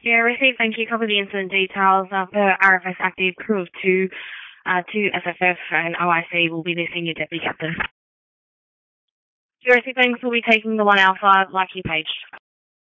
Yeah, received. Thank you. Cover the incident details. Per RFS Active, crew of two, two SFF and OIC will be the senior deputy captain. Received. Thanks. We'll be taking the 1 Alpha, like you paged.